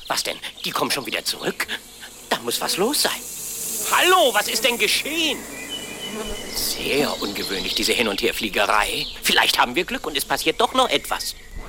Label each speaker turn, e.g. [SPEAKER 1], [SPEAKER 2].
[SPEAKER 1] Was denn? Die kommen schon wieder zurück? Da muss was los sein. Hallo, was ist denn geschehen? Sehr ungewöhnlich, diese Hin- und Herfliegerei. Vielleicht haben wir Glück und es passiert doch noch etwas.